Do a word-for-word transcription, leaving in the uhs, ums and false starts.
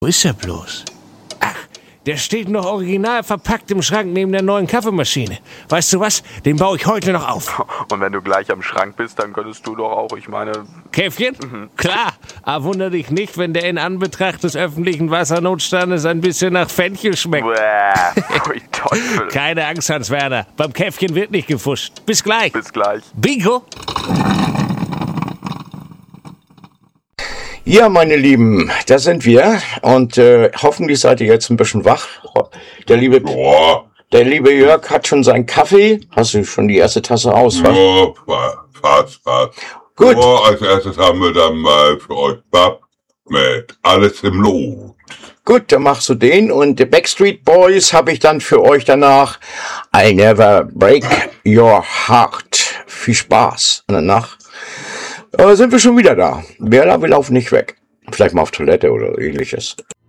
Wo ist er bloß? Ach, der steht noch original verpackt im Schrank neben der neuen Kaffeemaschine. Weißt du was? Den baue ich heute noch auf. Und wenn du gleich am Schrank bist, dann könntest du doch auch, ich meine... Käffchen? Mhm. Klar. Aber wunder dich nicht, wenn der in Anbetracht des öffentlichen Wassernotstandes ein bisschen nach Fenchel schmeckt. Bäh, pfui Teufel. Keine Angst, Hans-Werner. Beim Käffchen wird nicht gefuscht. Bis gleich. Bis gleich. Bingo! Ja, meine Lieben, da sind wir und äh, hoffentlich seid ihr jetzt ein bisschen wach. Der liebe, Ja, der liebe Jörg hat schon seinen Kaffee. Hast du schon die erste Tasse aus? Was? ja, fa- fast, fast. Gut. Ja, als erstes haben wir dann mal für euch Bab mit Alles im Lot. Gut, dann machst du den und die Backstreet Boys habe ich dann für euch danach. I'll never break your heart. Viel Spaß. Und danach äh, sind wir schon wieder da. Wir, wir laufen nicht weg. Vielleicht mal auf Toilette oder ähnliches.